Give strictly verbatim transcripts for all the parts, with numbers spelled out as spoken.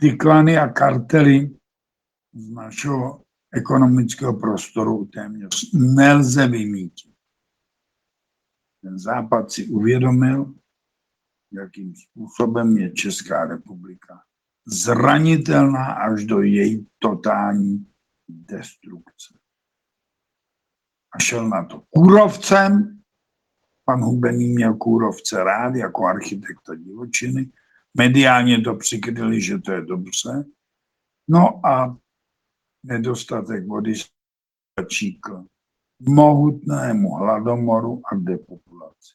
ty klany a kartely z našeho ekonomického prostoru téměř nelze vymýtit. Ten Západ si uvědomil, jakým způsobem je Česká republika zranitelná až do její totální destrukce. A šel na to kůrovcem. Pan Hubený měl kůrovce rád jako architekta divočiny. Mediálně to přikryli, že to je dobře. No a nedostatek vody stačí k mohutnému hladomoru a depopulaci.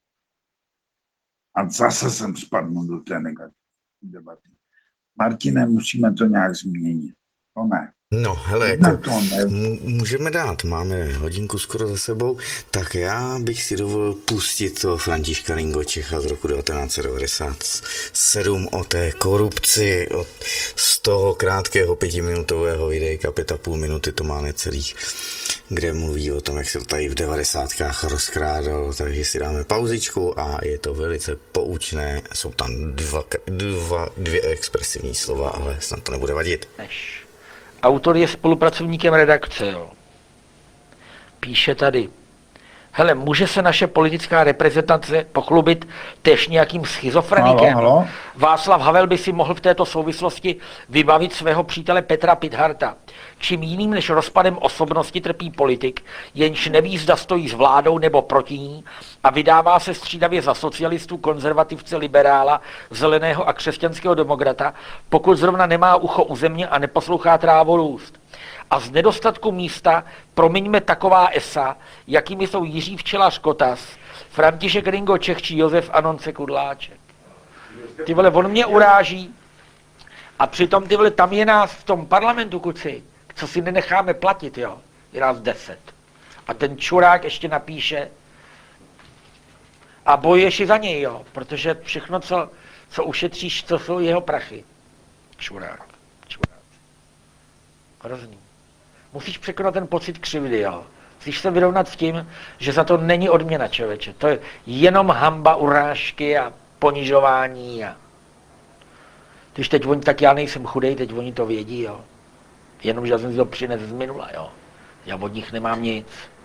A zase jsem spadnul do té negativní debaty. Martine, musíme to nějak změnit. To ne. No, hele, jako můžeme dát, máme hodinku skoro za sebou, tak já bych si dovolil pustit to Františka Ringočecha z roku devatenáct set devadesát sedm o té korupci, od z toho krátkého pětiminutového videjka, pět a půl minuty to má necelých, kde mluví o tom, jak se to tady v devadesátkách rozkrádalo, takže si dáme pauzičku a je to velice poučné, jsou tam dva, dva, dvě expresivní slova, ale snad to nebude vadit. Autor je spolupracovníkem redakce, jo. Píše tady, hele, může se naše politická reprezentace pochlubit též nějakým schizofrenikem? Halo, halo. Václav Havel by si mohl v této souvislosti vybavit svého přítele Petra Pitharta. Čím jiným než rozpadem osobnosti trpí politik, jenž neví, zda stojí s vládou nebo proti ní a vydává se střídavě za socialistu, konzervativce, liberála, zeleného a křesťanského demokrata, pokud zrovna nemá ucho u země a neposlouchá trávu růst. A z nedostatku místa promiňme taková esa, jakými jsou Jiří Včelař Kotas, František Ringočech či Josef Anonce Kudláček. Ty vole, on mě uráží a přitom ty vole, tam je nás v tom parlamentu, kuci, co si nenecháme platit, jo, je nás deset. A ten čurák ještě napíše a bojuješ i za něj, jo, protože všechno, co, co ušetříš, to jsou jeho prachy. Čurák, čurák. Hrozný. Musíš překonat ten pocit křivdy, jo. Musíš se vyrovnat s tím, že za to není odměna, člověče. To je jenom hanba, urážky a ponižování. A... Když teď oni, tak já nejsem chudej, teď oni to vědí, jo. Jenomže já jsem si to přines z minula, jo. Já od nich nemám nic.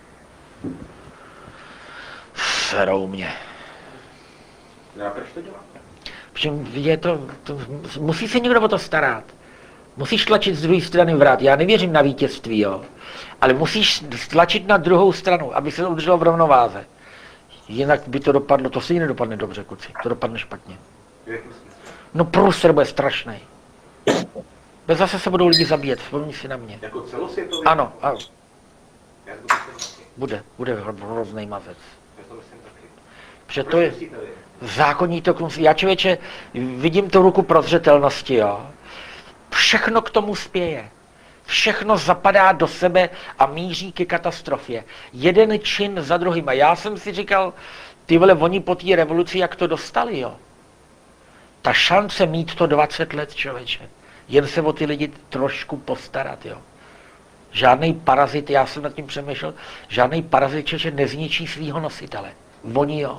Serou mě. No a proč to děláte? Všem je to, to, musí se někdo o to starat. Musíš tlačit z druhé strany vrat. Já nevěřím na vítězství, jo. Ale musíš tlačit na druhou stranu, aby se to udrželo v rovnováze. Jinak by to dopadlo, to si nedopadne dobře, kuci. To dopadne špatně. No průser bude strašný. Bez zase se budou lidi zabíjet, vzpomni si na mě. Jako celosvětově? Ano, ano. Bude, bude hrozný mazec. Já to myslím taky. Protože to je zákonní to konci. Já, člověče, vidím tu ruku prozřetelnosti, jo. Všechno k tomu spěje. Všechno zapadá do sebe a míří ke katastrofě. Jeden čin za druhým. A já jsem si říkal, ty vole, oni po té revoluci, jak to dostali, jo. Ta šance mít to dvacet let, člověče. Jen se o ty lidi trošku postarat, jo. Žádný parazit, já jsem nad tím přemýšlel, žádný parazit, člověče, nezničí svýho nositele. Oni, jo.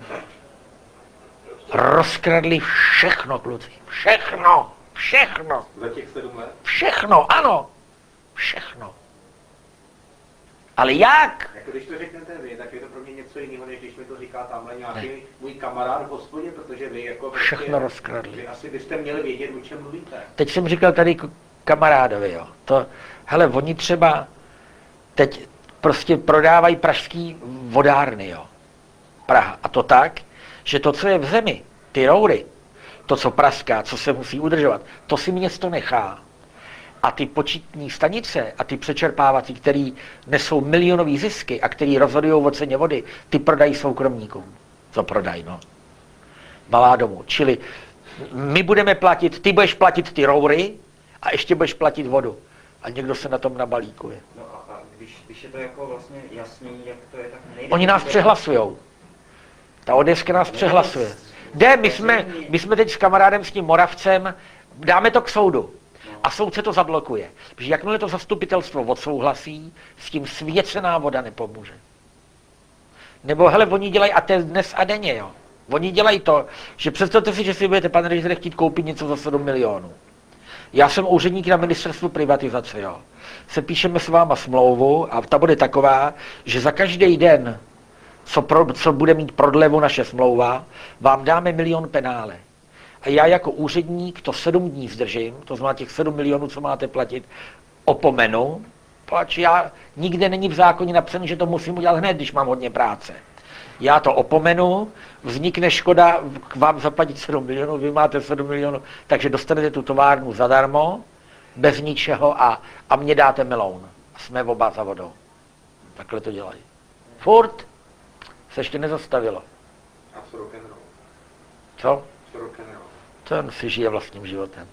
Rozkradli všechno, kluci. Všechno. Všechno. Za těch sedm let? Všechno, ano. Všechno. Ale jak? Jako když to řeknete vy, tak je to pro mě něco jiného, než když mi to říká tamhle nějaký ne. můj kamarád v hospodě, protože vy jako... Všechno prostě, rozkradli. Vy asi byste měli vědět, o čem mluvíte. Teď jsem říkal tady kamarádovi, jo. To, hele, oni třeba teď prostě prodávají pražský vodárny, jo. Praha. A to tak, že to, co je v zemi, ty roury, to, co praská, co se musí udržovat, to si město nechá. A ty početní stanice a ty přečerpávací, který nesou milionové zisky a který rozhodují o ceně vody, ty prodají soukromníkům. Co prodají, no. Malá domů. Čili my budeme platit, ty budeš platit ty roury a ještě budeš platit vodu. A někdo se na tom nabalíkuje. No a, a když, když je to jako vlastně jasný, jak to je, tak nejde... Oni nás přehlasujou. Ta Odeska nás přehlasuje. Jde, my jsme, my jsme teď s kamarádem, s tím Moravcem, dáme to k soudu. A soud se to zablokuje. Protože jakmile to zastupitelstvo odsouhlasí, s tím svěcená voda nepomůže. Nebo hele, oni dělají, a to je dnes a denně, jo. Oni dělají to, že představte si, že si budete, pane režisére, chtít koupit něco za sedm milionů. Já jsem úředník na ministerstvu privatizace, jo. Se píšeme s váma smlouvu a ta bude taková, že za každý den, co, pro, co bude mít prodlevu naše smlouva, vám dáme milion penále. A já jako úředník to sedm dní zdržím, to znamená těch sedm milionů, co máte platit, opomenu, pač já nikde není v zákoně napsané, že to musím udělat hned, když mám hodně práce. Já to opomenu, vznikne škoda k vám zaplatit sedm milionů, vy máte sedm milionů, takže dostanete tu továrnu zadarmo, bez ničeho a, a mě dáte meloun. Jsme oba za vodou. Takhle to dělají. Furt se ještě nezastavilo. A co rock'n'roll? Co? Co rock'n'roll? Ten si žije vlastním životem.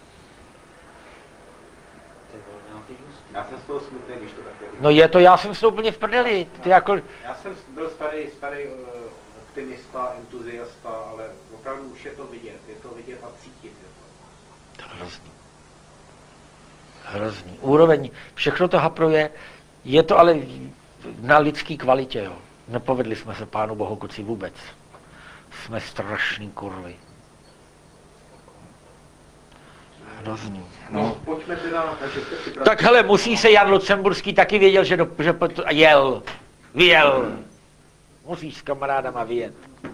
Já jsem z toho smutný, když to takhle vidím. No je to, já jsem s tou úplně v prdeli. Ty jako, Já jsem byl starý, starý uh, optimista, entuziasta, ale opravdu už je to vidět. Je to vidět a cítit. Je to. to je hrozný. Hrozný. Úroveň, všechno to hapruje, je to ale na lidský kvalitě, jo. Nepovedli jsme se pánu bohu kuci vůbec. Jsme strašný kurvy. Hrozný. No, pojďme teda, takže jste připravili. Tak hele, musí se Jan Lucemburský taky věděl, že, do, že pot, jel. Vyjel. Musíš s kamarádama vyjet.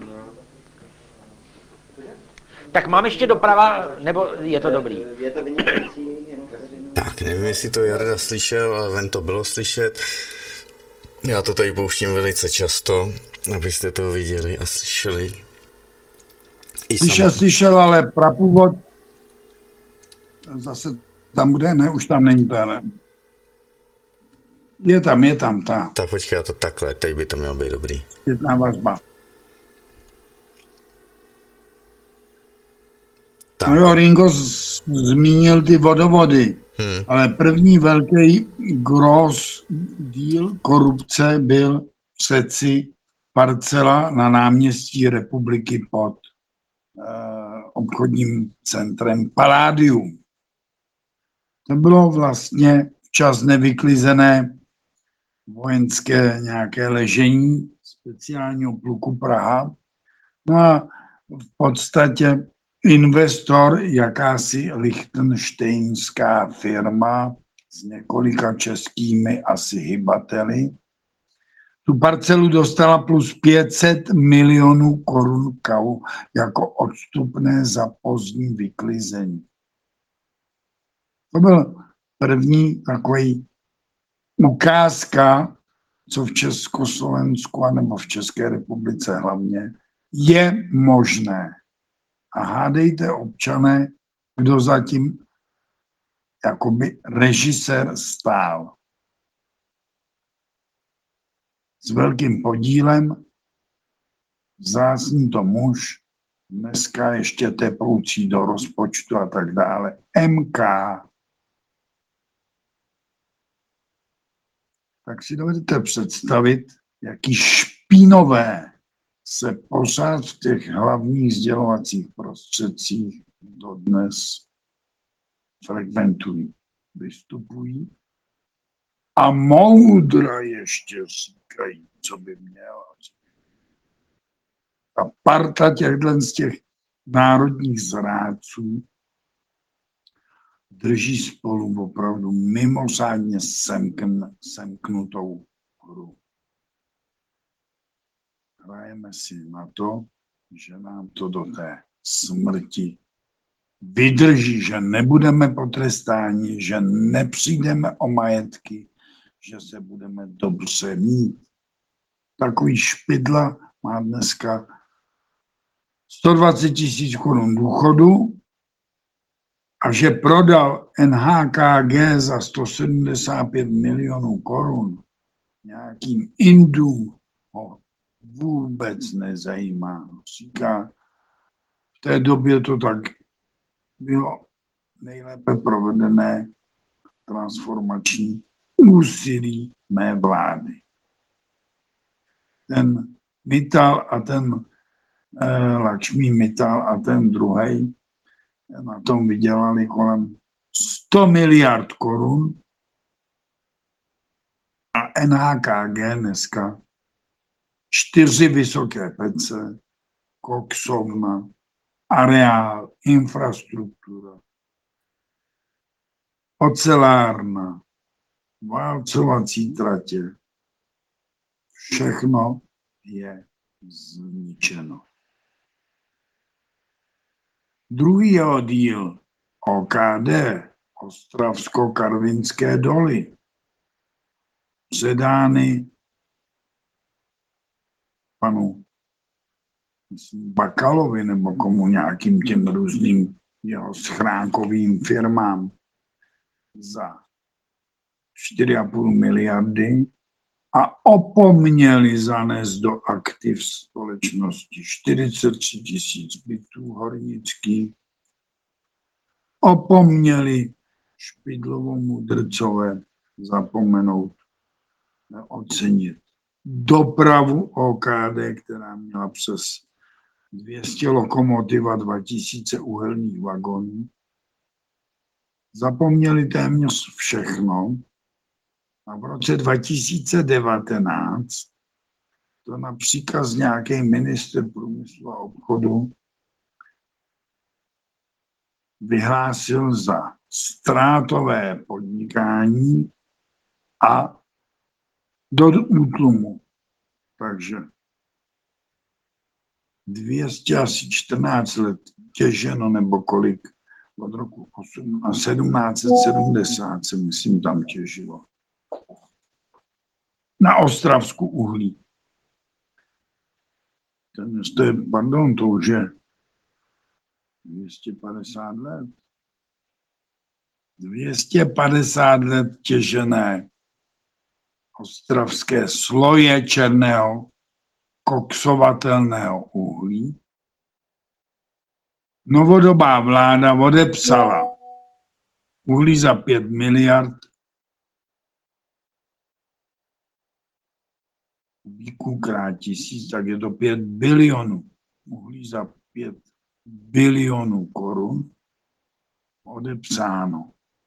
Tak mám ještě doprava, nebo je to dobrý? Je to vynikající, jenom Tak, nevím, jestli to Jarda slyšel, ale ven to bylo slyšet. Já to tady pouštím velice často, abyste to viděli a slyšeli. I Slyšel, sam... slyšel, ale prapůvod zase tam bude, ne, už tam není ten. Je tam, je tam ta Tak počkej, já to takhle, teď by to mělo být dobrý. zpětná vazba. Tak. No jo, Ringo z- zmínil ty vodovody, Hmm. ale první velký gross deal korupce byl přeci parcela na náměstí Republiky pod eh, obchodním centrem Palladium. To bylo vlastně včas nevyklizené vojenské nějaké ležení speciálního pluku Praha. No a v podstatě investor, jakási lichtenštejnská firma s několika českými asi hybateli, tu parcelu dostala plus pět set milionů korun kau jako odstupné za pozdní vyklizení. To byl první takový ukázka, co v Československu nebo v České republice hlavně je možné. A hádejte, občané, kdo zatím jakoby režisér stál. S velkým podílem, vzácný to muž, dneska ještě teploucí do rozpočtu a tak dále, M K. Tak si dovedete představit, jaký špinové se pořád v těch hlavních sdělovacích prostředcích dodnes frekventují, vystupují a moudra ještě říkají, co by měla. A parta těchto z těch národních zrádců drží spolu opravdu mimořádně semkn, semknutou hru. Hrajeme si na to, že nám to do té smrti vydrží, že nebudeme potrestáni, že nepřijdeme o majetky, že se budeme dobře mít. Takový špidla má dneska sto dvacet tisíc korun důchodu a že prodal N H K G za sto sedmdesát pět milionů korun nějakým Indům, ho vůbec nezajímá. Říká, v té době to tak bylo nejlépe provedené transformační úsilí mé vlády. Ten Mittal a ten eh, Lakšmí Mittal a ten druhej na tom vydělali kolem sto miliard korun a N H K G dneska čtyři vysoké pece, koksovna, areál, infrastruktura. ocelárna, válcovací tratě, všechno je zničeno. Druhý oddíl O K D, Ostravsko-Karvinské doly, předány panu Bakalovi nebo komu nějakým těm různým jeho schránkovým firmám za čtyři a půl miliardy a opomněli zanést do aktiv společnosti čtyřicet tři tisíc bytů hornických, opomněli Špidlovo Mudrcové zapomenout ocenit dopravu O K D, která měla přes dvě stě lokomotiv a dva tisíce uhelných vagonů. Zapomněli téměř všechno a v roce dva tisíce devatenáct to na příkaz nějaký ministr průmyslu a obchodu vyhlásil za ztrátové podnikání a do útlumu. Takže dvě stě čtrnáct let těženo, nebo kolik, od roku sedmnáct set sedmdesát se myslím tam těžilo. Na Ostravsku uhlí. Ten, to je, pardon, to už je dvě stě padesát let. dvě stě padesát let těžené ostravské sloje černého koksovatelného uhlí. Novodobá vláda odepsala uhlí za pět miliard, kubíků krát tisíc, tak je to pět bilionů. Uhlí za pět bilionů korun odepsáno.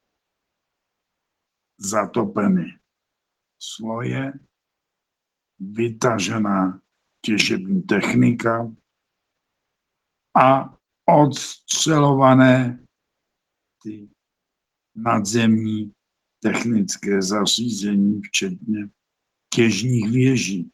Zatopeny sloje, vytažená těžební technika a odstřelované ty nadzemní technické zařízení, včetně těžních věží.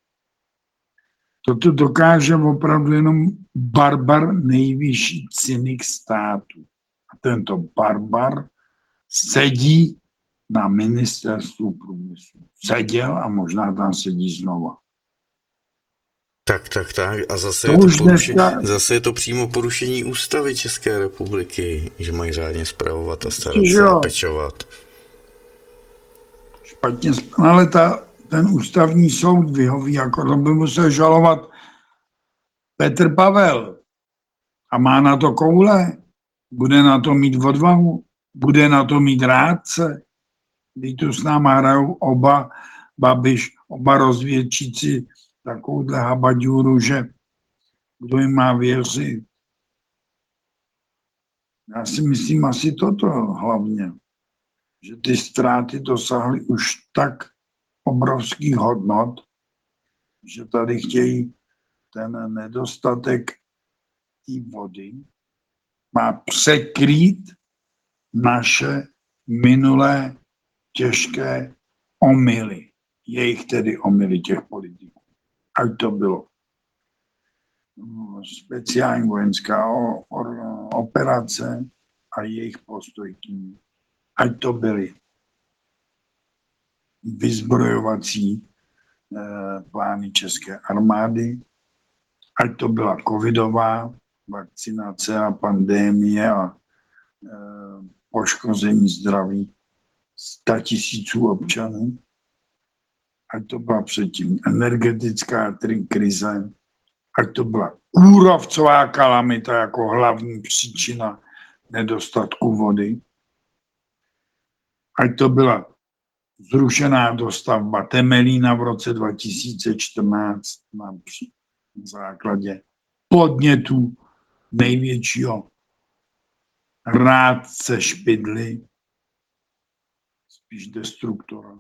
Toto dokáže opravdu jenom barbar, nejvyšší cynik státu. A tento barbar sedí na ministerstvu průmyslu. Seděl a možná tam sedí znova. Tak, tak, tak. A zase, To je to, už poruši... dneska- zase je to přímo porušení ústavy České republiky, že mají řádně spravovat a starat Že se jo. a pečovat. Špatně, sp- ale ta, ten ústavní soud vyhoví, jako to by musel žalovat Petr Pavel. A má na to koule, bude na to mít odvahu, bude na to mít rádce. Když tu s náma hrajou oba Babiš, oba rozvědčíci takovouhle habaďůru, že kdo jim má věřit. Já si myslím asi toto hlavně, že ty ztráty dosáhly už tak obrovských hodnot, že tady chtějí ten nedostatek té vody má překrýt naše minulé těžké omyly. Jejich tedy omyly těch politiků. Ať to bylo speciální vojenská o, o, operace a jejich postoj k ní. Ať to byly vyzbrojovací eh, plány české armády, ať to byla covidová vakcinace a pandémie a eh, poškození zdraví sta tisíců občanů, ať to byla předtím energetická krize, ať to byla kůrovcová kalamita jako hlavní příčina nedostatku vody, ať to byla zrušená dostavba Temelína v roce dva tisíce čtrnáct na základě podnětů největšího rádce Špidly, spíš destruktora.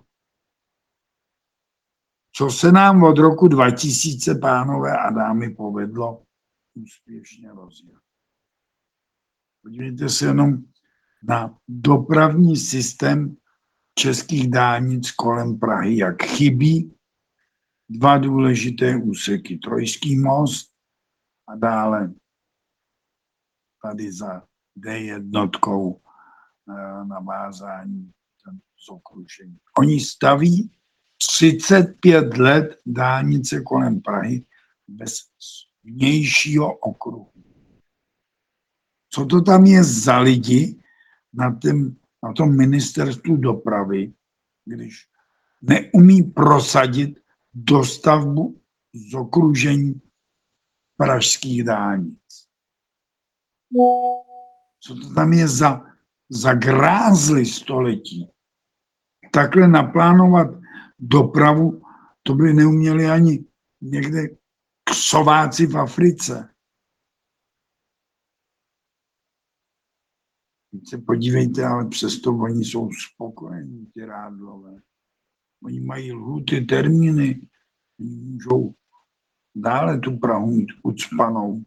Co se nám od roku dva tisíce, pánové a dámy, povedlo úspěšně rozjet. Podívejte se jenom, na dopravní systém českých dálnic kolem Prahy, jak chybí dva důležité úseky. Trojský most a dále tady za D jednotkou navázání z okružení. Oni staví třicet pět let dálnice kolem Prahy bez vnějšího okruhu. Co to tam je za lidi na, tém, na tom ministerstvu dopravy, když neumí prosadit dostavbu zokružení pražských dálnic? Co to tam je za, za grázly století? Takhle naplánovat dopravu, to by neuměli ani někde ksováci v Africe. Teď se podívejte, ale přesto oni jsou spokojení, ty Rádlové. Oni mají lhuty, termíny, oni můžou dále tu Prahu mít ucpanou.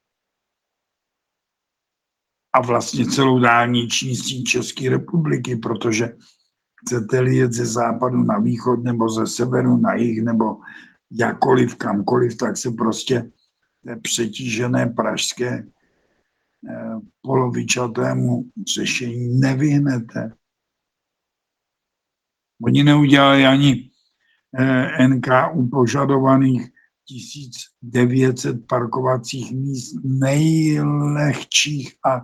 A vlastně celou dálniční síť České republiky, protože chcete-li jet ze západu na východ, nebo ze severu na jih, nebo jakkoliv, kamkoliv, tak se prostě té přetížené pražské eh, polovičatému řešení nevyhnete. Oni neudělali ani eh, N K U požadovaných tisíc devět set parkovacích míst nejlehčích a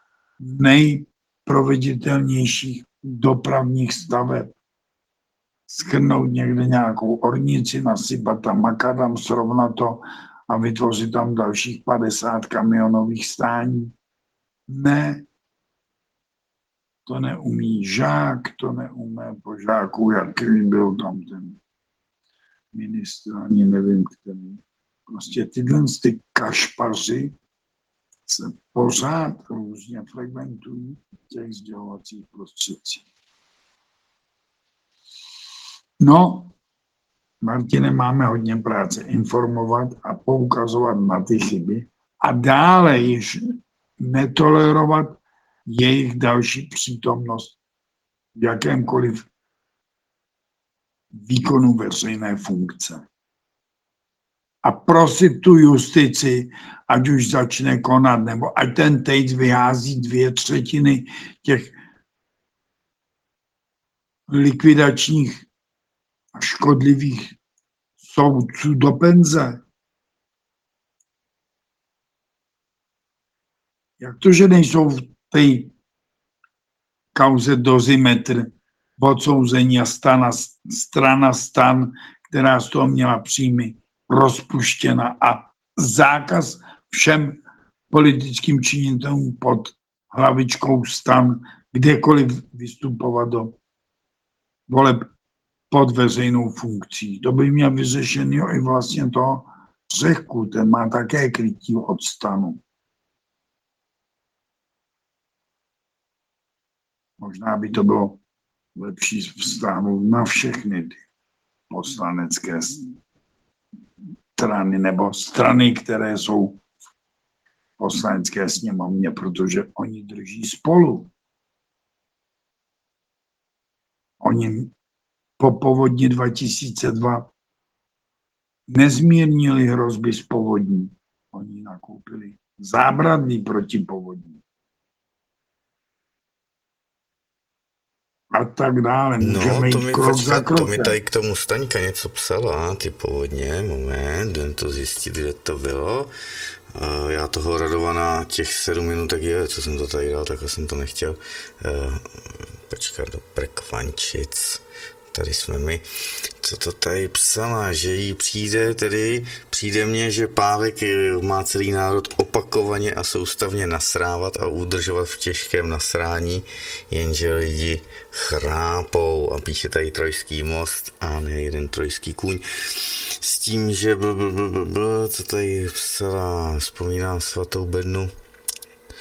nejproveditelnějších dopravních staveb. Schrnout někde nějakou ornici, nasypat tam makadam, srovnat to a vytvořit tam dalších padesát kamionových stání. Ne, to neumí Žák, to neumí po Žáku, jaký byl tam ten ministr, ani nevím, který. Prostě tyhle ty kašpaři se pořád různě fragmentují v těch sdělovacích prostředcích. No, Martine, máme hodně práce informovat a poukazovat na ty chyby a dále již netolerovat jejich další přítomnost v jakémkoliv výkonu veřejné funkce. A prosit tu justici, ať už začne konat, nebo ať ten Tejc vyhází dvě třetiny těch likvidačních a škodlivých soudců do penze. Jak to, že nejsou v té kauze dozimetr odsouzení a stana, strana stan, která z toho měla příjmy, rozpuštěna a zákaz všem politickým činitelům pod hlavičkou stan kdekoliv vystupovat do voleb pod veřejnou funkcí. To by měl vyřešený i vlastně toho Řehku, ten má také krytí od stanu. Možná by to bylo lepší vztáhnout na všechny ty poslanecké strany nebo strany, které jsou v poslanecké sněmovně, protože oni drží spolu. Oni po povodni dva tisíce dva nezmírnili hrozby z povodní. Oni nakoupili zábradlí proti povodní. A tak dále. Můžeme No, to jít mi, krok počkat, za krokem. to mi tady k tomu Staňka něco psala, ty povodně, moment, jdem to zjistit, kde to bylo. Uh, já toho Radovana těch sedm minut, tak je, co jsem to tady dal, tak jsem to nechtěl. Uh, počkat, do Prekvančic, tady jsme my. Co to tady psala, že jí přijde tedy, přijde mně, že Pávek má celý národ opakovaně a soustavně nasrávat a udržovat v těžkém nasrání, jenže lidi chrápou a píše tady Trojský most a ne jeden trojský kůň. S tím, že bl, bl, bl, bl, bl, co tady psala, vzpomínám svatou bednu,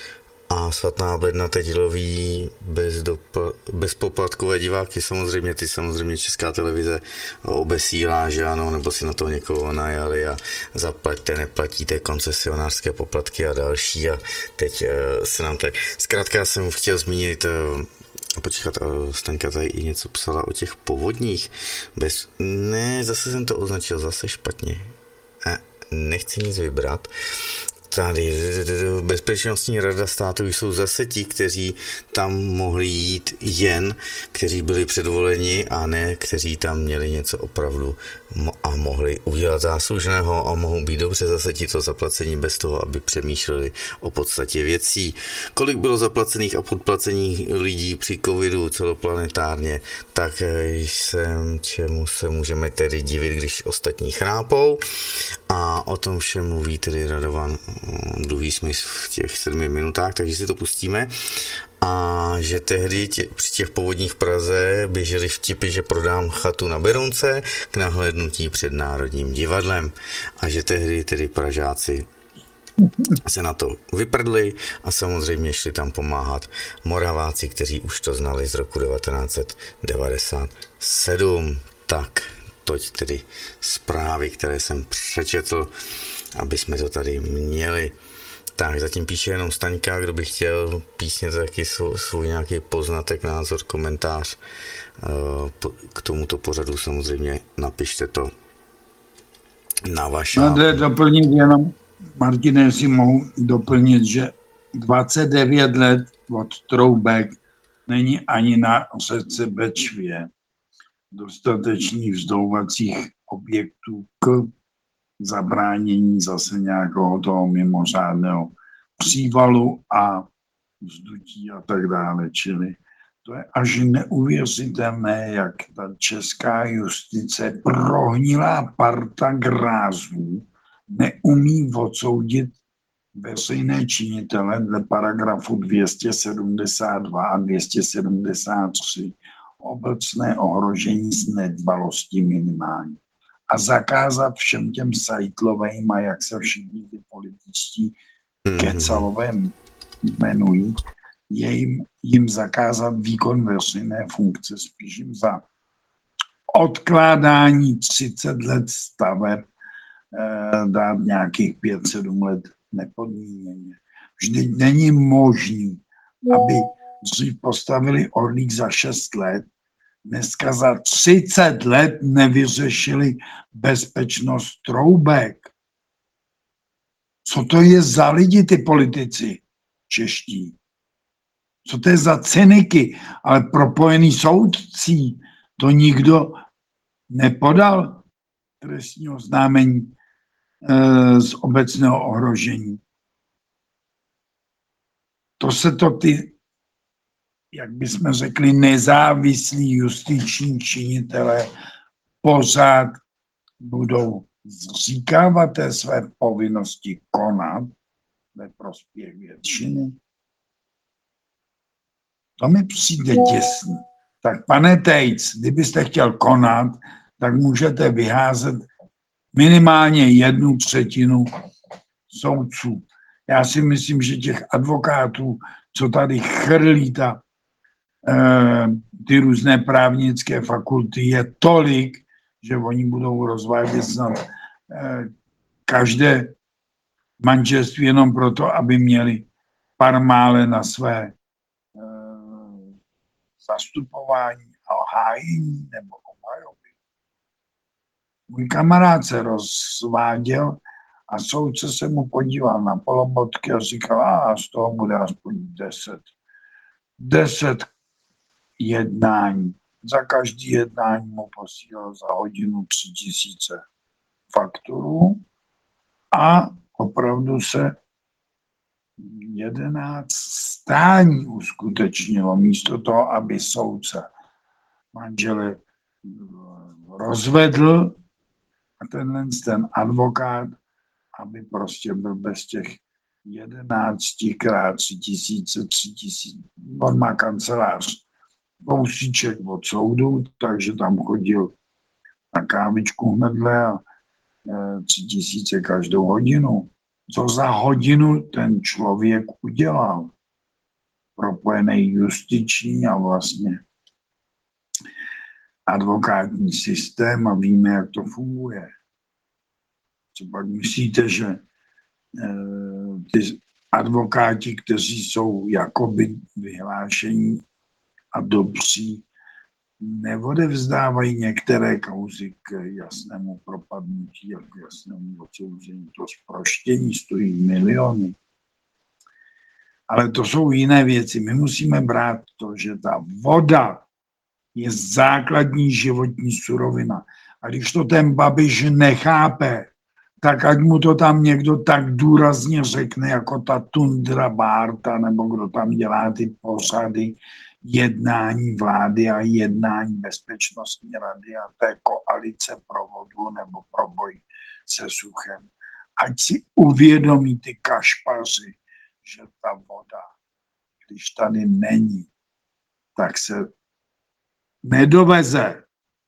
A Svatná bedna teď loví bez, dopl- bez poplatkové diváky, samozřejmě ty samozřejmě Česká televize obesílá, že ano, nebo si na to někoho najali a zaplaťte, neplatíte koncesionářské poplatky a další a teď uh, se nám tady... Zkrátka já jsem chtěl zmínit, uh, počkat, uh, Staňka tady i něco psala o těch povodních, bez... Ne, zase jsem to označil zase špatně. A nechci nic vybrat. Tady Bezpečnostní rada státu jsou zase ti, kteří tam mohli jít jen, kteří byli předvoleni a ne, kteří tam měli něco opravdu a mohli udělat záslužného a mohou být dobře zase ti to zaplacení bez toho, aby přemýšleli o podstatě věcí. Kolik bylo zaplacených a podplacených lidí při covidu celoplanetárně, tak jsem, čemu se můžeme tedy divit, když ostatní chrápou. A o tom všem mluví tedy Radovan druhý smysl v těch sedmi minutách, takže si to pustíme. A že tehdy tě, při těch povodních v Praze běžely vtipy, že prodám chatu na Berounce k nahlédnutí před Národním divadlem. A že tehdy tedy Pražáci se na to vyprdli a samozřejmě šli tam pomáhat Moraváci, kteří už to znali z roku devatenáct set devadesát sedm. Tak, toť tedy zprávy, které jsem přečetl, aby jsme to tady měli. Tak, zatím píše jenom Staňka, kdo by chtěl písně taky svůj, svůj nějaký poznatek, názor, komentář k tomuto pořadu, samozřejmě napište to na vaše. No, doplnit jenom, Martine, jestli mohu doplnit, že dvacet devět let od Troubek není ani na řece Bečvě dostatečných vzdouvacích objektů k zabránění zase nějakého toho mimořádného přívalu a vzdutí a tak dále. Čili to je až neuvěřitelné, jak ta česká justice, prohnilá parta grázů, neumí odsoudit veřejné činitele dle paragrafu dvě stě sedmdesát dva a dvě stě sedmdesát tři obecné ohrožení z nedbalosti minimální. A zakázat všem těm sajtlovým, a jak se všichni ty političtí kecalové jmenují, je jim, jim zakázat výkon veřejné funkce, spíš jim za odkládání třicet let staveb eh, dát nějakých pět sedm let nepodmíněně. Vždyť není možný, aby dřív postavili Orlík za šest let, dneska za třicet let nevyřešili bezpečnost Troubek. Co to je za lidi, ty politici čeští? Co to je za cyniky? Ale propojený soudcí, to nikdo nepodal trestní oznámení e, z obecného ohrožení. To se to ty, jak bychom řekli, nezávislí justiční činitelé pořád budou zříkávat té své povinnosti konat ve prospěch většiny. To mi přijde děsný. Tak pane Tejc, kdybyste chtěl konat, tak můžete vyházet minimálně jednu třetinu soudců. Já si myslím, že těch advokátů, co tady chrlí ta, eh, ty různé právnické fakulty, je tolik, že oni budou rozvádět snad eh, každé manželství jenom proto, aby měli pár mále na své eh, zastupování a hájení nebo obhajoby. Můj kamarád se rozváděl a soudce se mu podíval na polobotky a říkal, a z toho bude aspoň deset. Deset jednání. Za každý jednání mu posílal za hodinu tři tisíce fakturu a opravdu se jedenáct stání uskutečnilo místo toho, aby soudce manžele rozvedl a tenhle ten advokát, aby prostě byl bez těch jedenácti krát tři tisíce, tři tisíce. On má kancelář kousíček od soudu, takže tam chodil na kávičku hnedle a tři tisíce každou hodinu. Co za hodinu ten člověk udělal? propojený justiční a vlastně advokátní systém a víme, jak to funguje. Co pak myslíte, že e, ty advokáti, kteří jsou jakoby vyhlášení a dobří, neodevzdávají některé kauzy k jasnému propadnutí a k jasnému odsouzení. To zproštění stojí miliony. Ale to jsou jiné věci. My musíme brát to, že ta voda je základní životní surovina. A když to ten Babiš nechápe, tak ať mu to tam někdo tak důrazně řekne, jako ta Tundra Bárta, nebo kdo tam dělá ty pořady jednání vlády a jednání bezpečnostní rady a té koalice pro vodu nebo pro boj se suchem. Ať si uvědomí ty kašpaři, že ta voda, když tady není, tak se nedoveze.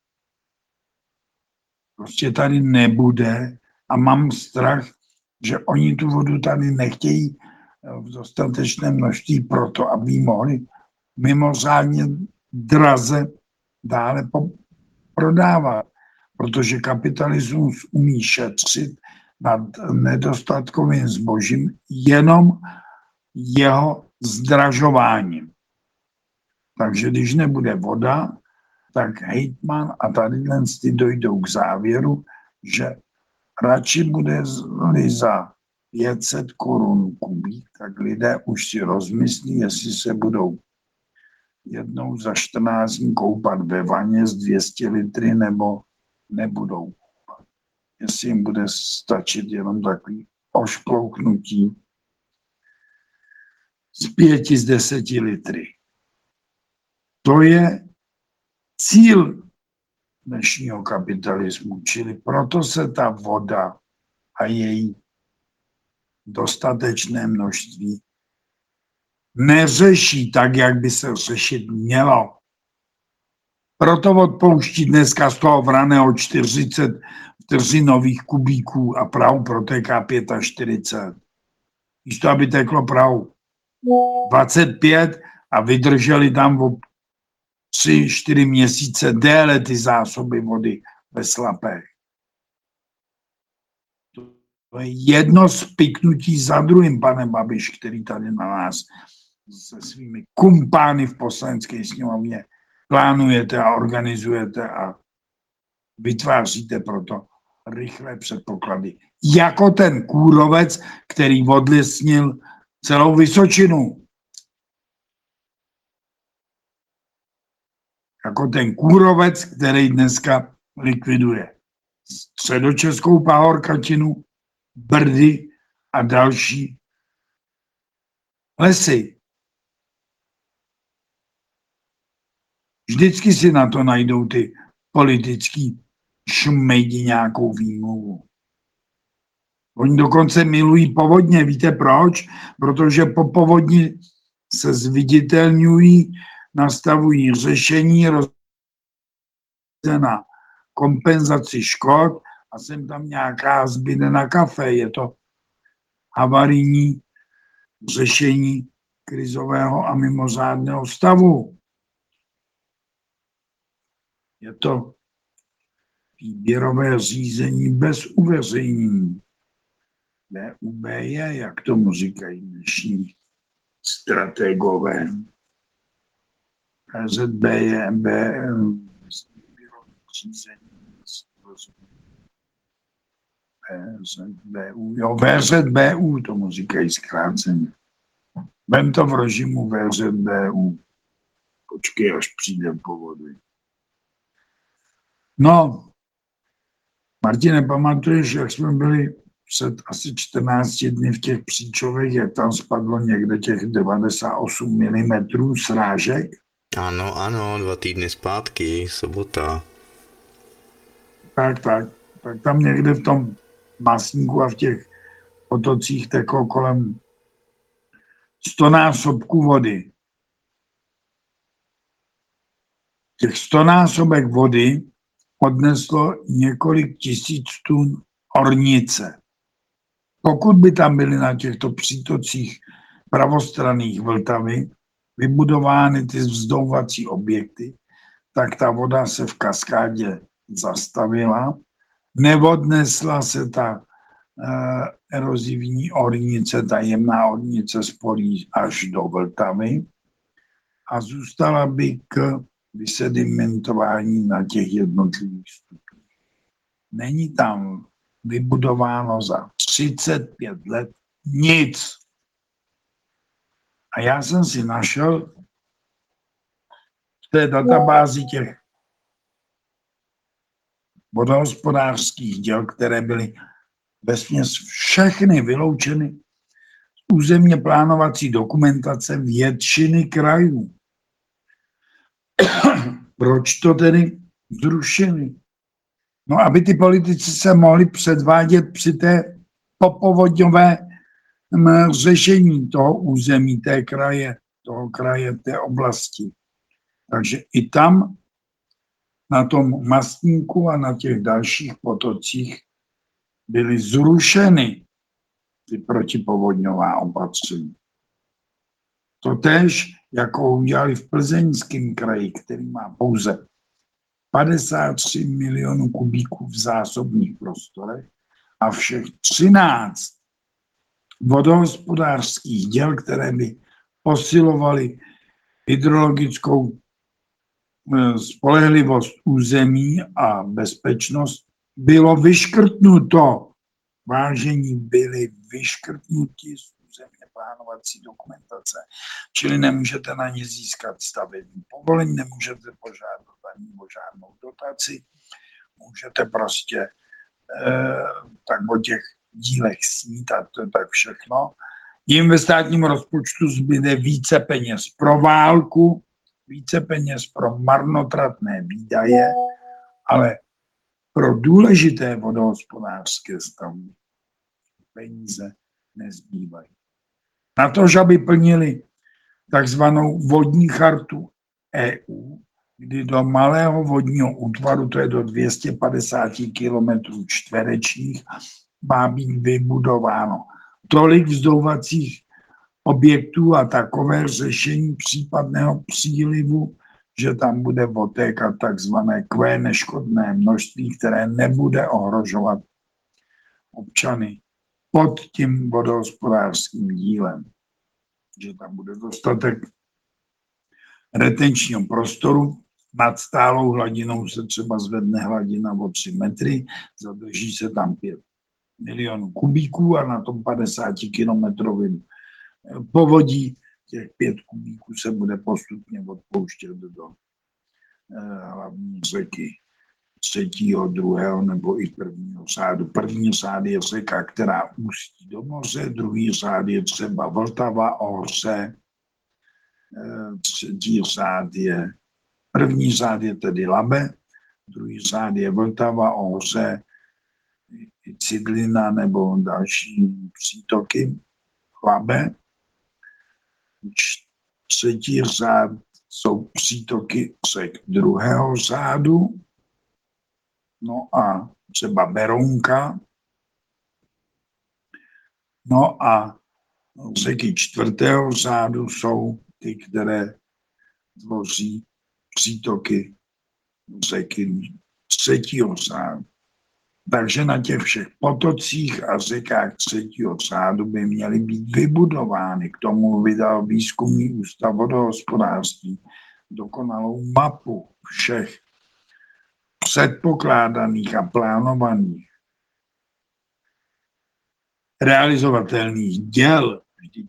Prostě tady nebude a mám strach, že oni tu vodu tady nechtějí v dostatečném množství proto, aby ji mohli mimořádně draze dále prodávat. Protože kapitalismus umí šetřit nad nedostatkovým zbožím jenom jeho zdražováním. Takže když nebude voda, tak hejtman a tady ty dojdou k závěru, že radši bude za pět set korun kubík, tak lidé už si rozmyslí, jestli se budou jednou za čtrnáct dní koupat ve vaně z dvě stě litry nebo nebudou koupat. Jestli jim bude stačit jenom takový ošplouknutí z pěti z deseti litry. To je cíl dnešního kapitalismu, čili proto se ta voda a její dostatečné množství neřeší tak, jak by se řešit mělo. Proto odpouští dneska z toho vraného čtyřicet vteřinových kubíků a Prahu protéká čtyřicet pět. Místo, aby teklo Prahu dvacet pět a vydrželi tam o tři, čtyři měsíce déle ty zásoby vody ve slapech. To je jedno spiknutí za druhým, pane Babiš, který tady na nás se svými kumpány v poslanecké sněmovně plánujete a organizujete a vytváříte proto rychlé předpoklady. Jako ten kůrovec, který odlesnil celou Vysočinu. Jako ten kůrovec, který dneska likviduje středočeskou pahorkatinu, Brdy a další lesy. Vždycky si na to najdou ty politický šmejdi nějakou výmluvu. Oni dokonce milují povodně. Víte proč? Protože po povodni se zviditelňují, nastavují řešení na kompenzaci škod a sem tam nějaká zbyde na kafe. Je to havarijní řešení krizového a mimořádného stavu. Je to výběrové řízení bez uveřejnění. B U B je, jak tomu říkají dnešní strategové. K Z B je B, výběrové řízení. V Z B U, jo, V Z B U tomu říkají zkráceně. Vem to v režimu V Z B U. Počkej, až přijde povody. No, Martine, pamatuješ, jak jsme byli před asi čtrnácti dny v těch Příčovech, jak tam spadlo někde těch devadesát osm milimetrů srážek? Ano, ano, dva týdny zpátky, sobota. Tak, tak. Tak tam někde v tom Masníku a v těch potocích teklo kolem stonásobku vody. Těch stonásobek vody odneslo několik tisíc tun ornice. Pokud by tam byly na těchto přítocích pravostranných Vltavy, vybudovány ty vzdouvací objekty, tak ta voda se v kaskádě zastavila, neodnesla se ta uh, erozivní ornice, ta jemná ornice z polí až do Vltavy a zůstala by k vysedimentování na těch jednotlivých stupních. Není tam vybudováno za třicet pět let nic. A já jsem si našel v té databázi těch vodohospodářských děl, které byly vesměs všechny vyloučeny z územně plánovací dokumentace většiny krajů. Proč to tedy zrušili? No, aby ty politici se mohli předvádět při té popovodňové řešení toho území, té kraje, toho kraje, té oblasti. Takže i tam na tom Mastníku a na těch dalších potocích byly zrušeny ty protipovodňová opatření. Totéž, jako udělali v Plzeňském kraji, který má pouze padesát tři milionů kubíků v zásobních prostorech a všech třináct vodohospodářských děl, které by posilovaly hydrologickou spolehlivost území a bezpečnost, bylo vyškrtnuto. Vážení byli vyškrtnuti z územně plánovací dokumentace, čili nemůžete na ně získat stavební povolení, nemůžete požádat ani o žádnou dotaci, můžete prostě eh, tak o těch dílech snít a to je tak všechno. Jim ve státním rozpočtu zbyde více peněz pro válku, více peněz pro marnotratné výdaje, ale pro důležité vodohospodářské stavby peníze nezbývají. Na to, že aby plnili takzvanou vodní chartu E U, kdy do malého vodního útvaru, to je do dvě stě padesát kilometrů čtverečních, má být vybudováno tolik vzdouvacích objektů a takové řešení případného přílivu, že tam bude otékat takzvané Q neškodné množství, které nebude ohrožovat občany pod tím vodohospodářským dílem. Že tam bude dostatek retenčního prostoru, nad stálou hladinou se třeba zvedne hladina o tři metry, zadrží se tam pět milionů kubíků a na tom padesátikilometrovém povodí těch pět kubíků se bude postupně odpouštět do eh, hlavní řeky třetího, druhého nebo i prvního řádu. První řád je řeka, která ústí do moře, druhý řád je třeba Vltava, Ohře, eh, třetí řád je, první řád je tedy Labe, druhý řád je Vltava, Ohře, Cidlina nebo další přítoky Labe. Třetí řád jsou přítoky řek druhého řádu, no a třeba Berounka, no a řeky čtvrtého řádu jsou ty, které tvoří přítoky řeky třetího řádu. Takže na těch všech potocích a řekách třetího řádu by měly být vybudovány. K tomu vydal Výzkumný ústav vodohospodářství dokonalou mapu všech předpokládaných a plánovaných realizovatelných děl. Vždyť,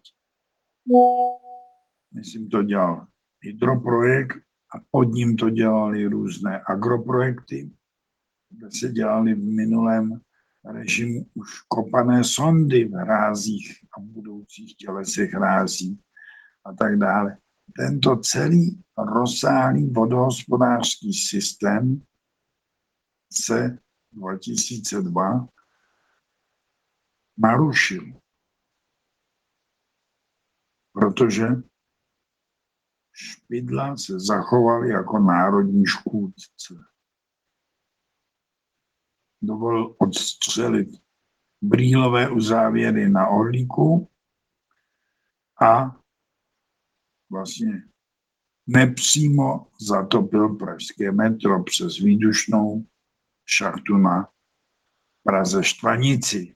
myslím, to dělal hydroprojekt a pod ním to dělali různé agroprojekty, kde se dělali v minulém režimu už kopané sondy v hrázích a v budoucích tělesech hrází a tak dále. Tento celý rozsáhlý vodohospodářský systém se dva tisíce dva narušil, protože Špidla se zachoval jako národní škůdce. Dovolil odstřelit brýlové uzávěry na Orlíku a vlastně nepřímo zatopil pražské metro přes výdušnou šachtu na Praze Štvanici.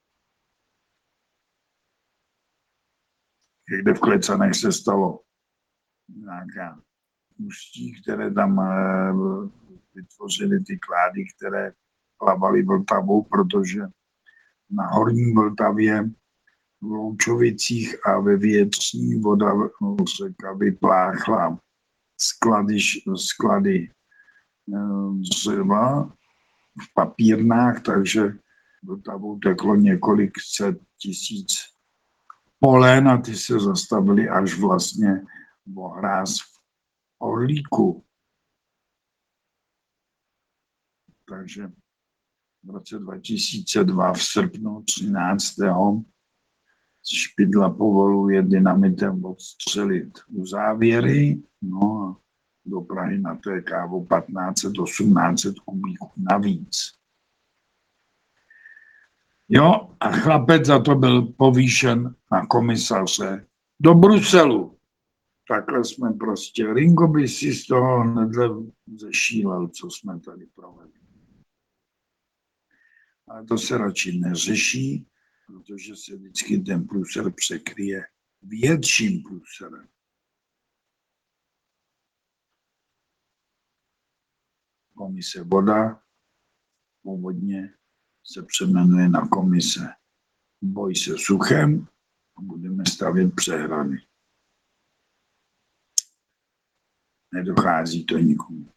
Někde v Klecanech se stalo nějaká ústí, které tam vytvořily ty klády, které plavaly Vltavou, protože na horní Vltavě v Loučovicích a ve Větří voda řeka vypláchla sklady, sklady dřeva v papírnách, takže Vltavou teklo několik set tisíc polen a ty se zastavily až vlastně v hráz v Orlíku. Takže v roce dva tisíce dva v srpnu třináctého Špidla povoluje dynamitem odstřelit u závěry, no a do Prahy natéká o patnáct set osmnáct set kubíků navíc. Jo, a chlapec za to byl povýšen na komisaře do Bruselu. Takhle jsme prostě, Ringo by si z toho nedle zešílel, co jsme tady provedli. Ale to se radši neřeší, protože se vždycky ten průser překryje větším průserem. Komise voda původně se přeměnuje na komise boj se suchem a budeme stavět přehrady. Nedochází to nikomu.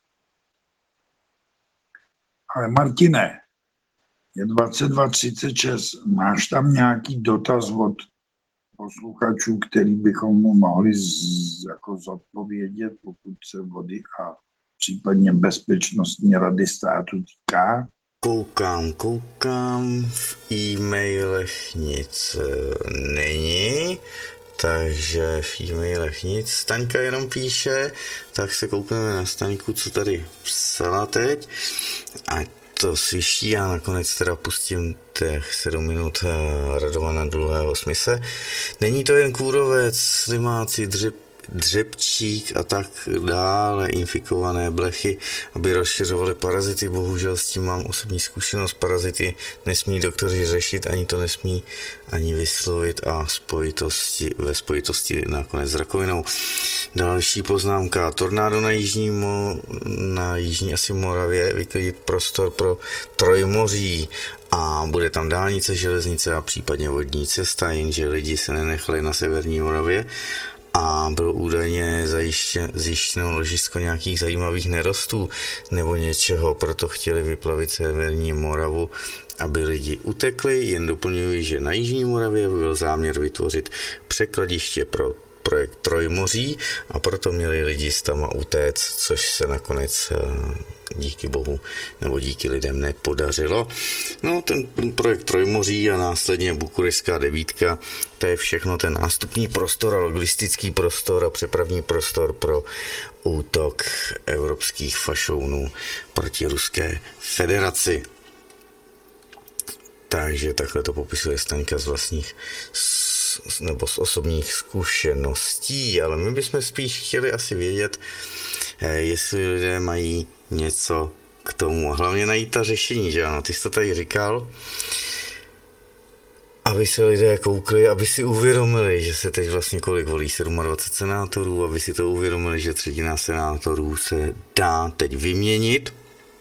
Ale Martine, je dvacet dva třicet šest. Máš tam nějaký dotaz od posluchačů, který bychom mu mohli z, jako zodpovědět, pokud se vody a případně bezpečnostní rady státu týká? Koukám, koukám, v e-mailech nic není, takže v e-mailech nic. Staňka jenom píše, tak se koukneme na Staňku, co tady psala teď. A to sviští, já nakonec teda pustím těch sedm minut Radovana dlouhého smise. Není to jen kůrovec, slimáci, dřep, dřepčík a tak dále, infikované blechy, aby rozšiřovaly parazity. Bohužel s tím mám osobní zkušenost. Parazity nesmí doktoři řešit, ani to nesmí ani vyslovit a spojitosti, ve spojitosti nakonec s rakovinou. Další poznámka. Tornádo na jižní, mo, na jižní asi Moravě vyklidit prostor pro Trojmoří a bude tam dálnice, železnice a případně vodní cesta, jenže lidi se nenechali na severní Moravě a bylo údajně zjištěno ložisko nějakých zajímavých nerostů nebo něčeho, proto chtěli vyplavit severní Moravu, aby lidi utekli. Jen doplňuji, že na jižní Moravě byl záměr vytvořit překladiště pro projekt Trojmoří a proto měli lidi z tam utéct, což se nakonec díky bohu nebo díky lidem nepodařilo. No, ten projekt Trojmoří a následně Bukureštská devítka, to je všechno ten nástupní prostor a logistický prostor a přepravní prostor pro útok evropských fašounů proti Ruské federaci. Takže takhle to popisuje Staňka z vlastních nebo z osobních zkušeností, ale my bychom spíš chtěli asi vědět, jestli lidé mají něco k tomu a hlavně najít ta řešení, že ano, ty jsi to tady říkal, aby se lidé koukli, aby si uvědomili, že se teď vlastně kolik volí dvacet sedm senátorů, aby si to uvědomili, že třetina senátorů se dá teď vyměnit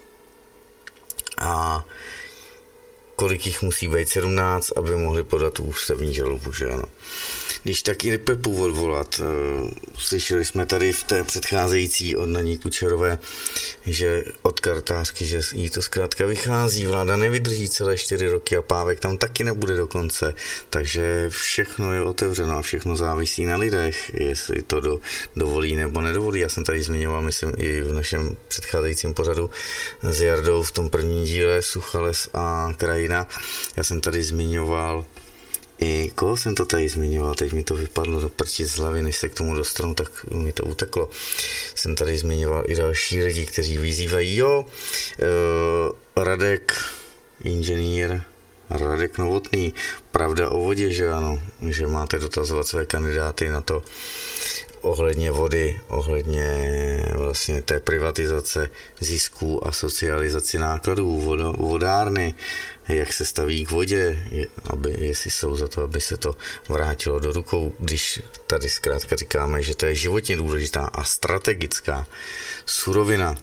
a kolik jich musí být sedmnáct, aby mohli podat ústavní žalobu, že ano. Když tak i Pepu odvolat, slyšeli jsme tady v té předcházející od Naní Kučerové, že od kartářky, že jí to zkrátka vychází, vláda nevydrží celé čtyři roky a Pávek tam taky nebude do konce, takže všechno je otevřeno a všechno závisí na lidech, jestli to do, dovolí nebo nedovolí. Já jsem tady zmiňoval, myslím, i v našem předcházejícím pořadu s Jardou v tom prvním díle Suchales a krajina. Já jsem tady zmiňoval i koho jsem to tady zmiňoval, teď mi to vypadlo do prči z hlavy, než se k tomu dostanu, tak mi to uteklo. Jsem tady zmiňoval i další lidi, kteří vyzývají, jo, uh, Radek, inženýr, Radek Novotný, pravda o vodě, že ano, že máte dotazovat své kandidáty na to, ohledně vody, ohledně vlastně té privatizace zisků a socializaci nákladů, vodo, vodárny, jak se staví k vodě, je- aby, jestli jsou za to, aby se to vrátilo do rukou, když tady zkrátka říkáme, že to je životně důležitá a strategická surovina.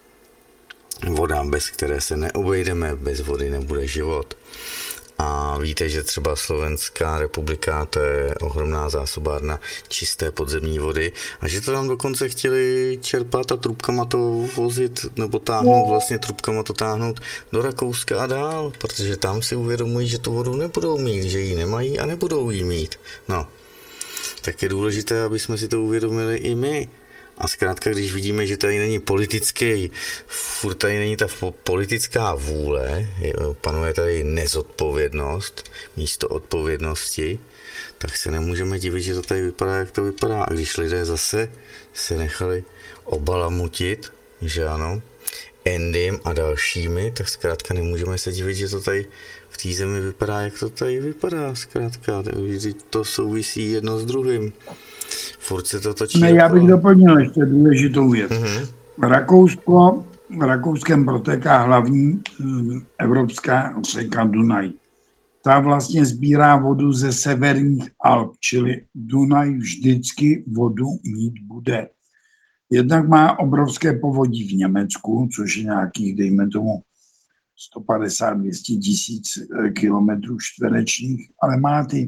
Voda, bez které se neobejdeme, bez vody nebude život. A víte, že třeba Slovenská republika, to je ohromná zásobárna čisté podzemní vody a že to tam dokonce chtěli čerpat a trubkama to vozit nebo táhnout, vlastně trubkama to táhnout do Rakouska a dál, protože tam si uvědomují, že tu vodu nebudou mít, že ji nemají a nebudou ji mít. No, tak je důležité, aby jsme si to uvědomili i my. A zkrátka, když vidíme, že tady není politický, furt tady není ta po- politická vůle, je- panuje tady nezodpovědnost místo odpovědnosti, tak se nemůžeme divit, že to tady vypadá, jak to vypadá. A když lidé zase se nechali obalamutit, že ano, Endym a dalšími, tak zkrátka nemůžeme se divit, že to tady v té zemi vypadá, jak to tady vypadá. Zkrátka, vždyť to souvisí jedno s druhým. Furt se to točí. Ne, já bych okolo. doplnil ještě důležitou věc. Mhm. Rakousko, v Rakouskem protéká hlavní hm, evropská řeka Dunaj. Ta vlastně sbírá vodu ze severních Alp, čili Dunaj vždycky vodu mít bude. Jednak má obrovské povodí v Německu, což je nějakých, dejme tomu, sto padesát až dvě stě tisíc eh, kilometrů čtverečních, ale má ty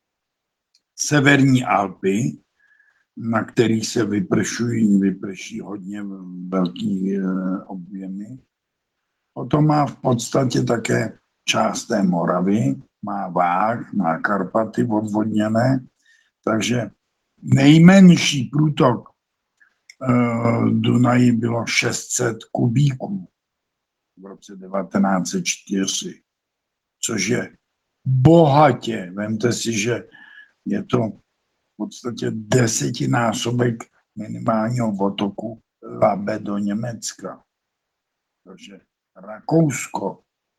severní Alpy, na kterých se vypršují, vyprší hodně velký eh, objemy. Potom má v podstatě také část té Moravy, má Váh, má Karpaty odvodněné, takže nejmenší průtok eh, Dunaji bylo šest set kubíků v roce devatenáct set čtyři, což je bohatě. Vemte si, že je to v podstatě desetinásobek minimálního otoku Labe do Německa. Takže Rakousko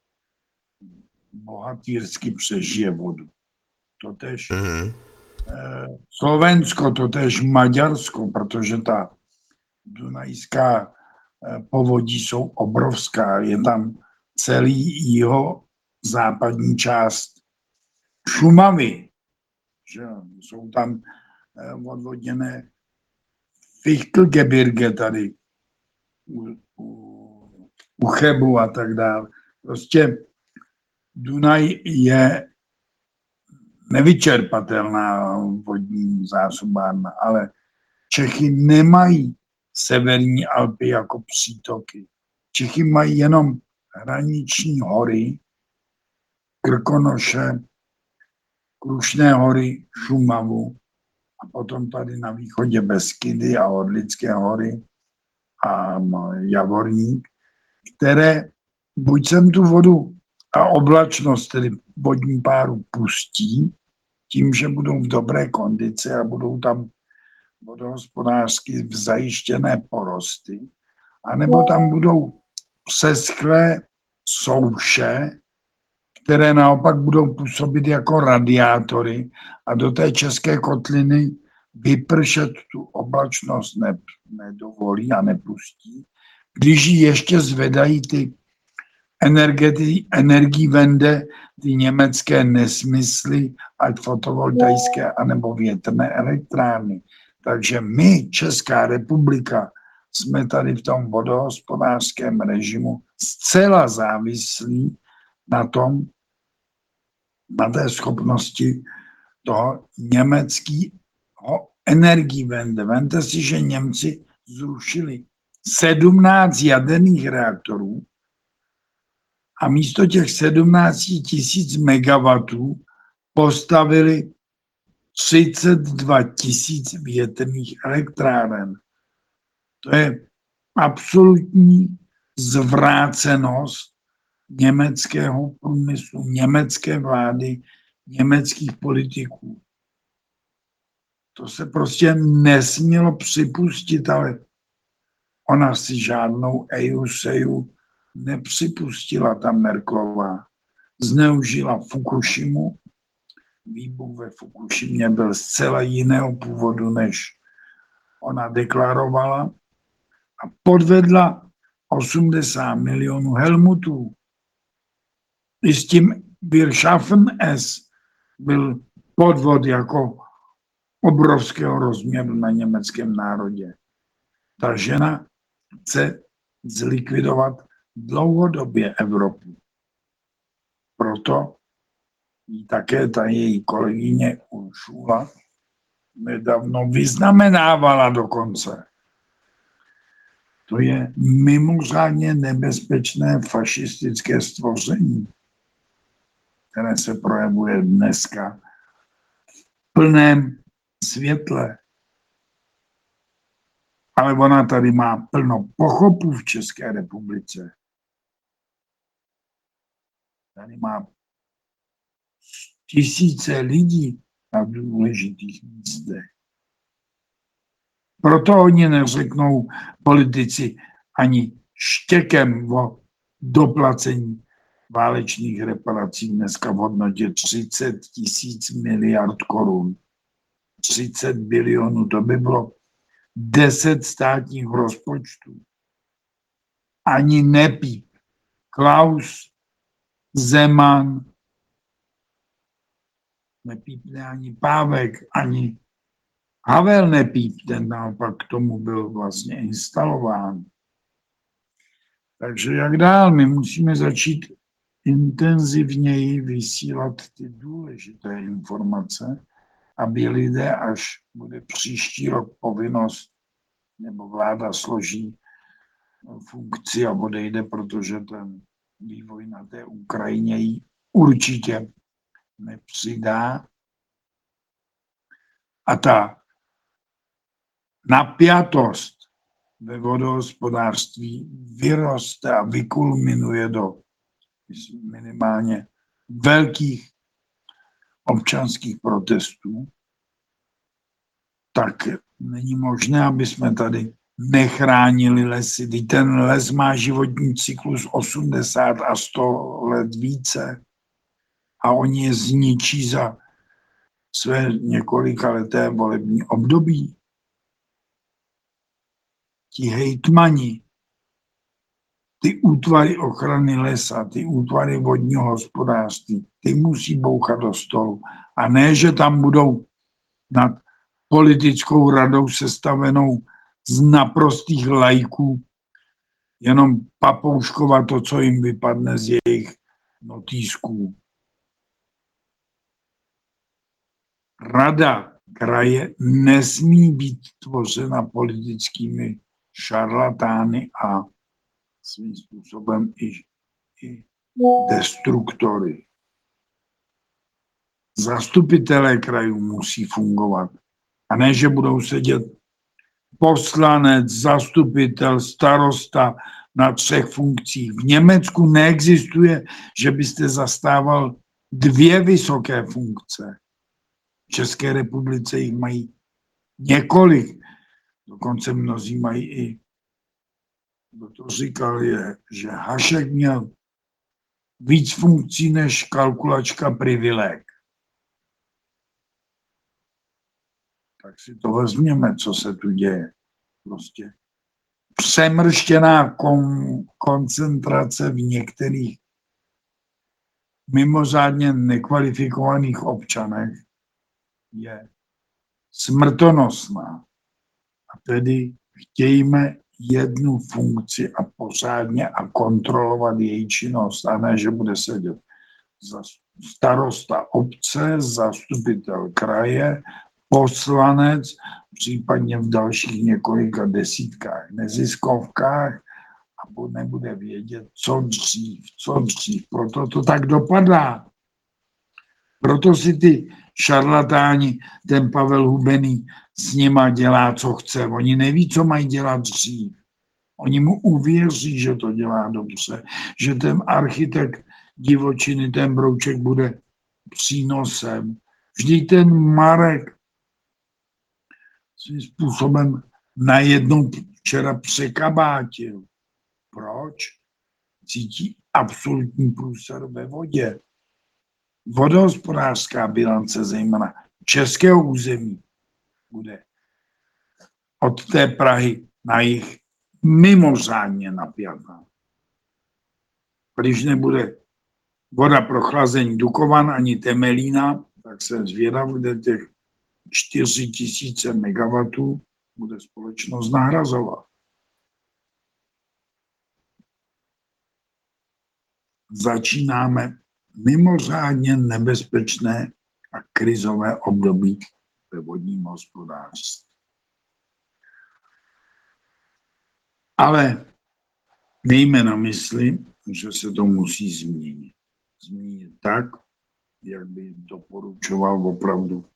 bohatýrsky přežije vodu. Totež Mhm. eh, Slovensko, totež Maďarsko, protože ta dunajská eh, povodí jsou obrovská. Je tam celý jeho západní část Šumavy. Že jo, jsou tam eh, odvodněné Fichtelgebirge tady u, u, u Chebu a tak dále. Prostě Dunaj je nevyčerpatelná vodní zásobárna, ale Čechy nemají severní Alpy jako přítoky. Čechy mají jenom hraniční hory, Krkonoše, Krušné hory, Šumavu a potom tady na východě Beskydy a Orlické hory a Javorník, které buď sem tu vodu a oblačnost, tedy vodní páru, pustí, tím, že budou v dobré kondici a budou tam vodohospodářsky zajištěné porosty, anebo tam budou seschlé souše, které naopak budou působit jako radiátory a do té české kotliny vypršet tu oblačnost ne, nedovolí a nepustí. Když ji ještě zvedají ty energeti, energii vende, ty německé nesmysly, ať fotovoltaické, anebo větrné elektrárny. Takže my, Česká republika, jsme tady v tom vodohospodářském režimu zcela závislí na tom, na té schopnosti toho německého energiewende. Vemte si, že Němci zrušili sedmnáct jaderných reaktorů a místo těch sedmnáct tisíc megawatů postavili třicet dva tisíc větrných elektráren. To je absolutní zvrácenost německého průmyslu, německé vlády, německých politiků. To se prostě nesmělo připustit, ale ona si žádnou EUSEju nepřipustila, ta Merkelová. Zneužila Fukushimu. Výbuch ve Fukushimě byl zcela jiného původu než ona deklarovala a podvedla osmdesát milionů Helmutů. I s tím Wir schaffen es byl podvod jako obrovského rozměru na německém národě. Ta žena chce zlikvidovat dlouhodobě Evropu. Proto jí také ta její kolegyně Uršula nedávno vyznamenávala dokonce. To je mimořádně nebezpečné fašistické stvoření, které se projevuje dneska v plném světle. Ale ona tady má plno pochopů v České republice. Tady má tisíce lidí na důležitých místech. Proto oni neřeknou politici ani štěkem o doplacení válečných reparací dneska v hodnotě třicet tisíc miliard korun. třicet bilionů, to by bylo deset státních rozpočtů. Ani nepíp. Klaus, Zeman, nepípne ani Pávek, ani Havel nepíp, ten naopak k tomu byl vlastně instalován. Takže jak dál? My musíme začít intenzivněji vysílat ty důležité informace, aby lidé, až bude příští rok povinnost, nebo vláda složí funkci a odejde, protože ten vývoj na té Ukrajině jí určitě nepřidá. A ta napjatost ve vodohospodářství vyroste a vykulminuje do minimálně velkých občanských protestů, tak není možné, aby jsme tady nechránili lesy. Když ten les má životní cyklus osmdesát a sto let více a oni je zničí za své několikaleté volební období. Ti hejtmani, ty útvary ochrany lesa, ty útvary vodního hospodářství, ty musí bouchat do stolu. A ne, že tam budou nad politickou radou sestavenou z naprostých laiků jenom papouškovat to, co jim vypadne z jejich notýsků. Rada kraje nesmí být tvořena politickými šarlatány a svým způsobem i, i destruktory. Zastupitelé krajů musí fungovat. A ne, že budou sedět poslanec, zastupitel, starosta na třech funkcích. V Německu neexistuje, že byste zastával dvě vysoké funkce. V České republice jich mají několik. Dokonce mnozí mají i, kdo to říkal, je, že Hašek měl víc funkcí než kalkulačka privileg. Tak si to vezměme, co se tu děje. Prostě přemrštěná kon- koncentrace v některých mimořádně nekvalifikovaných občanech je smrtonosná. A tedy chtějme jednu funkci a pořádně a kontrolovat její činnost, a ne, že bude sedět starosta obce, zastupitel kraje, poslanec, případně v dalších několika desítkách neziskovkách a nebude vědět, co dřív, co dřív. Proto to tak dopadá. Proto si ty šarlatáni, ten Pavel Hubený s nima dělá, co chce. Oni neví, co mají dělat dřív. Oni mu uvěří, že to dělá dobře, že ten architekt divočiny, ten Brouček bude přínosem. Vždyť ten Marek svým způsobem najednou včera překabátil. Proč? Cítí absolutní průser ve vodě. Vodohospodářská bilance, zejména českého území, bude od té Prahy na jih mimořádně napjatá. Když nebude voda pro chlazení Dukovan ani Temelína, tak jsem zvědav, kde těch čtyři tisíce megawatů bude společnost nahrazovat. Začínáme mimořádně nebezpečné a krizové období ve vodním hospodářství. Ale mějme na mysli, že se to musí změnit. Změnit tak, jak by doporučoval opravdu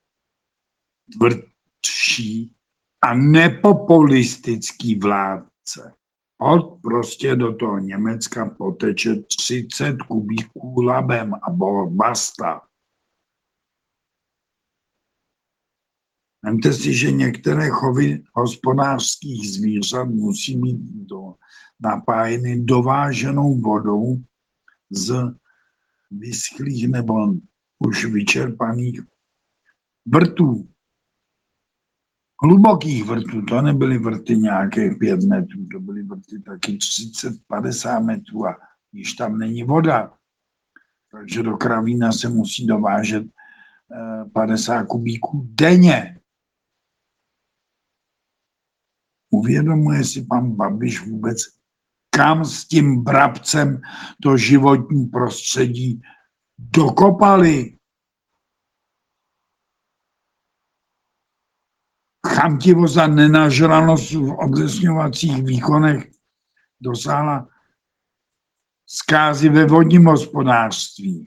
tvrdší a nepopulistický vládce. Od prostě do toho Německa poteče třicet kubíků labem a basta. Vemte si, že některé chovy hospodářských zvířat musí být do, napájeny dováženou vodou z vyschlých nebo už vyčerpaných vrtů. Hlubokých vrtů, to nebyly vrty nějakých pět metrů, to byly vrty taky třicet padesát metrů a již tam není voda. Takže do Kravína se musí dovážet padesát kubíků denně. Uvědomuje si pan Babiš vůbec, kam s tím brabcem to životní prostředí dokopali? Chamtivost a nenažranost v odlesňovacích výkonech dosáhla zkázy ve vodním hospodářství.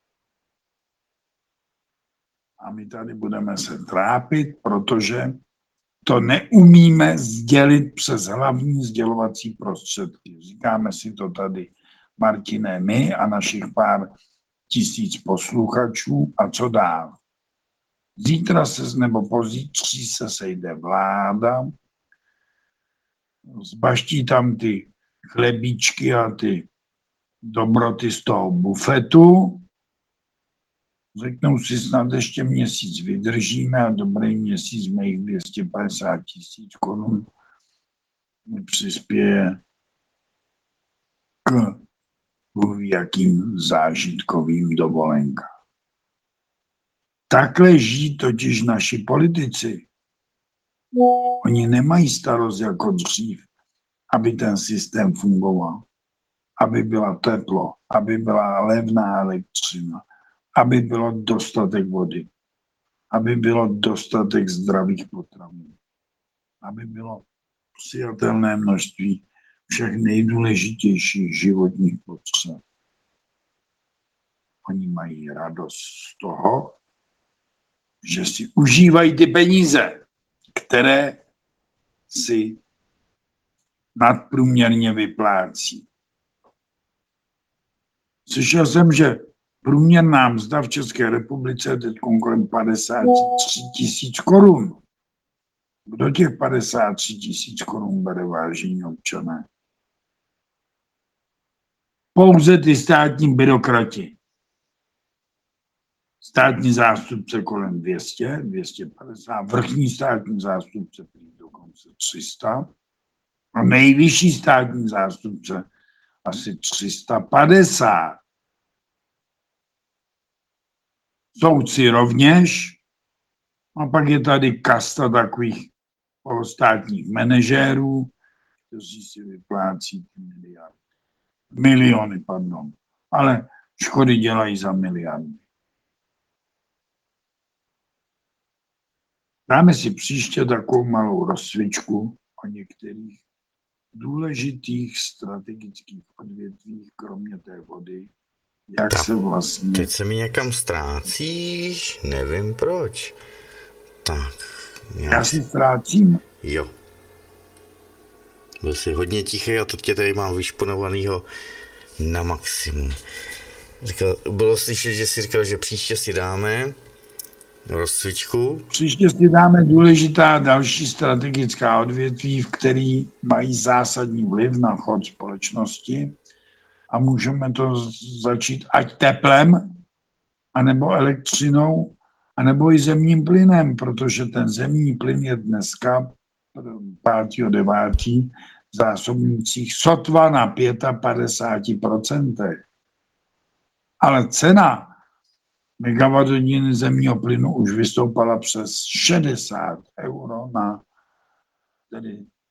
A my tady budeme se trápit, protože to neumíme sdělit přes hlavní sdělovací prostředky. Říkáme si to tady, Martine, my a našich pár tisíc posluchačů a co dál. Zítra se nebo pozítří se sejde vláda, zbaští tam ty chlebíčky a ty dobroty z toho bufetu, řeknou si, snad ještě měsíc vydržíme a dobrý měsíc mých dvě stě padesát tisíc korun mi přispěje k jakým zážitkovým dovolenkám. Takhle žijí totiž naši politici. Oni nemají starost jako dřív, aby ten systém fungoval, aby byla teplo, aby byla levná elektřina, aby bylo dostatek vody, aby bylo dostatek zdravých potravin, aby bylo přijatelné množství všech nejdůležitějších životních potřeb. Oni mají radost z toho, že si užívají ty peníze, které si nadprůměrně vyplácí. Slyšel jsem, že průměrná mzda v České republice je teď kolem padesát tři tisíc korun. Kdo těch padesát tři tisíc korun bere, vážení občané? Pouze ty státní byrokrati. Státní zástupce kolem dvě stě, dvě stě padesát, vrchní státní zástupce dokonce tři sta a nejvyšší státní zástupce asi tři sta padesát. Soudci rovněž, a pak je tady kasta takových polostátních manažérů, kteří si vyplácí ty miliardy. Miliony, pardon. Ale škody dělají za miliardy. Dáme si příště takovou malou rozcvičku o některých důležitých strategických odvětvích, kromě té vody, jak Ta, se vlastně... Teď se mi někam ztrácíš, nevím proč. Tak. Já, já si ztrácím. Jo. Byl jsi hodně tichý a teď tě tady mám vyšponovanýho na maximum. Říkal, bylo slyšet, že jsi říkal, že příště si dáme rozcvičku. Příště si dáme důležitá další strategická odvětví, v který mají zásadní vliv na chod společnosti a můžeme to začít ať teplem, anebo elektřinou, anebo i zemním plynem, protože ten zemní plyn je dneska pátého devátého v zásobnících sotva na padesát pět procent. Ale cena megawatthodiny zemního plynu už vystoupala přes šedesát euro na tedy